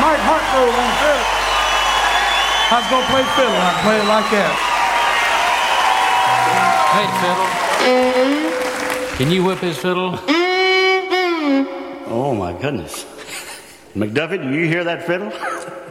Mike Hartgrove on fiddle. I was gonna play fiddle. I play it like that. Hey, fiddle. Can you whip his fiddle? Oh my goodness. McDuffie, do you hear that fiddle?